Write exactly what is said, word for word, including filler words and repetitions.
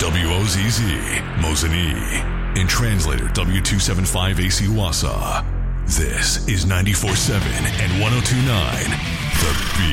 W O Z Z, Mosinee. And translator W two seventy-five A C Wassa. This is ninety-four point seven and one oh two point nine The Beat.